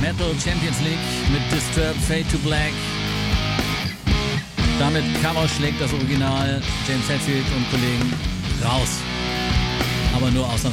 Metal Champions League mit Disturbed Fade to Black. Damit Cover schlägt das Original James Hetfield und Kollegen raus. Aber nur ausnahmsweise.